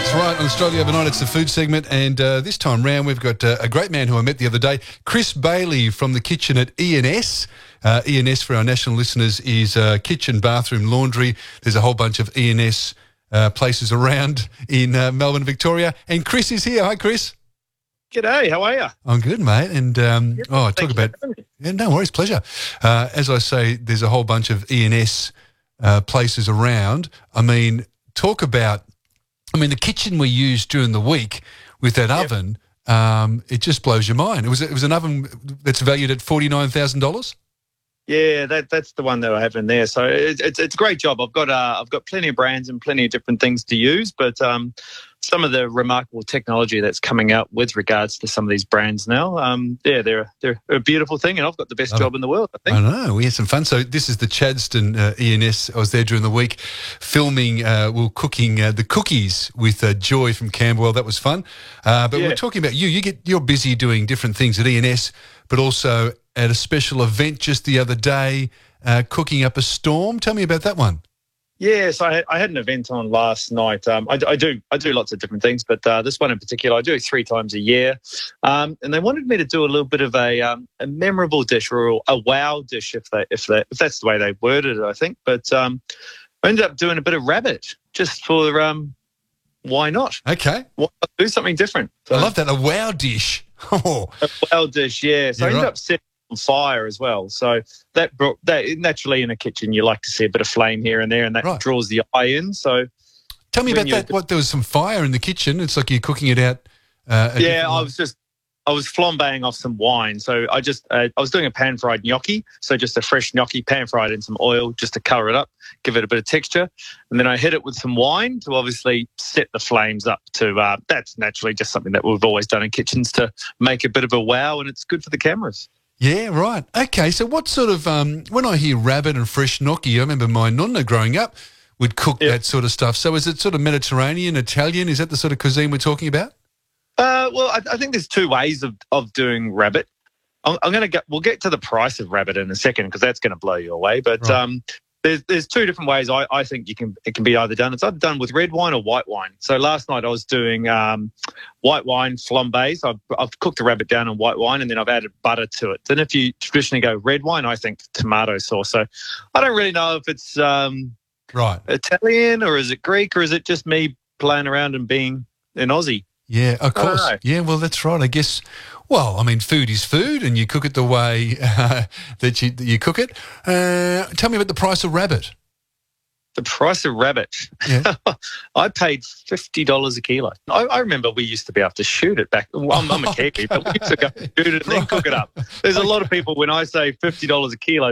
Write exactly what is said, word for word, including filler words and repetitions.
That's right. On Australia Overnight, it's the food segment, and uh, this time round we've got uh, a great man who I met the other day, Chris Bailey from the kitchen at E and S. Uh, E and S, for our national listeners, is uh, kitchen, bathroom, laundry. There's a whole bunch of E and S uh, places around in uh, Melbourne, Victoria. And Chris is here. Hi, Chris. G'day, how are you? I'm good, mate. And, um, Yep, oh, talk about... Yeah, no worries, pleasure. Uh, as I say, there's a whole bunch of E and S uh, places around. I mean, talk about... I mean, the kitchen we used during the week with that yep. oven, um, it just blows your mind. It was it was an oven that's valued at forty-nine thousand dollars? Yeah, that that's the one that I have in there. So it, it's it's a great job. I've got uh, I've got plenty of brands and plenty of different things to use, but um, some of the remarkable technology that's coming out with regards to some of these brands now, um, yeah, they're they're a beautiful thing, and I've got the best oh, job in the world, I think. I know. We had some fun. So this is the Chadstone uh, E and S. I was there during the week filming, uh, well, cooking uh, the cookies with uh, Joy from Camberwell. That was fun. Uh, but yeah. we're talking about you. You get you're busy doing different things at E and S, but also at a special event just the other day, uh, cooking up a storm. Tell me about that one. Yeah, so I, I had an event on last night. Um, I, I do I do lots of different things, but uh, this one in particular I do three times a year. Um, and they wanted me to do a little bit of a um, a memorable dish or a wow dish, if they if they if that's the way they worded it, I think. But um, I ended up doing a bit of rabbit just for um, why not? Okay, why not do something different? So, I love that, a wow dish. Oh, a wow dish, yeah. So You're I ended right. up setting on fire as well. So that brought that naturally in a kitchen, you like to see a bit of flame here and there, and that right. draws the eye in. So tell me about that. What, there was some fire in the kitchen. It's like you're cooking it out. Uh, yeah, I was just I was flambeing off some wine. So I just uh, I was doing a pan fried gnocchi. So just a fresh gnocchi, pan fried in some oil, just to colour it up, give it a bit of texture, and then I hit it with some wine to obviously set the flames up. To uh, that's naturally just something that we've always done in kitchens to make a bit of a wow, and it's good for the cameras. Yeah, right. Okay, so what sort of, um, when I hear rabbit and fresh gnocchi, I remember my nonna growing up would cook yep. that sort of stuff. So is it sort of Mediterranean, Italian? Is that the sort of cuisine we're talking about? Uh, well, I, I think there's two ways of, of doing rabbit. I'm, I'm going to get, we'll get to the price of rabbit in a second because that's going to blow you away. But right. um, there's there's two different ways I, I think you can it can be either done. It's either done with red wine or white wine. So last night I was doing um, white wine flambés. I've, I've cooked the rabbit down in white wine and then I've added butter to it. Then if you traditionally go red wine, I think tomato sauce. So I don't really know if it's um, right Italian or is it Greek or is it just me playing around and being an Aussie? Yeah, of course. Yeah, well, that's right. I guess, well, I mean, food is food and you cook it the way uh, that, you, that you cook it. Uh, tell me about the price of rabbit. The price of rabbit? Yeah. I paid fifty dollars a kilo. I, I remember we used to be able to shoot it back. Well, I'm, I'm a Kiwi, but we used to go shoot it and then cook it up. There's a lot of people, when I say fifty dollars a kilo,